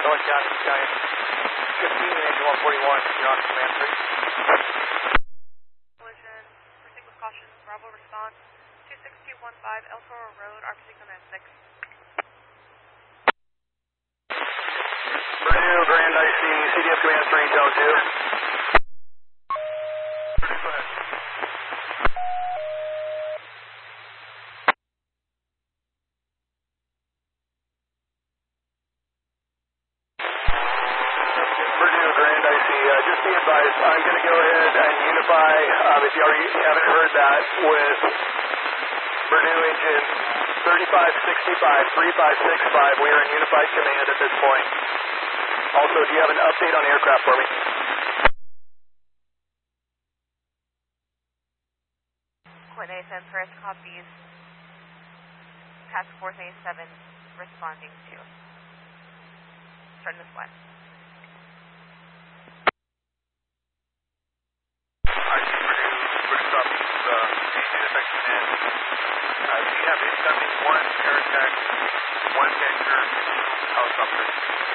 North County, Sky 15 and engine 141, you're on command 3. Collision, proceed with caution, Bravo response, 26215 El Toro Road, RPC command 6. Purdue, Grand IC, CDF command 3, zone 2. Purdue, Grand IC, just be advised, I'm going to go ahead and unify, if you already haven't heard that, with Purdue engine 3565, 3565, we are in unified command at this point. Also, do you have an update on aircraft for me? Coordinate first copies, Task Force A7 responding to. Starting this one. We have incoming 1 air attack, 1 tanker, helicopter.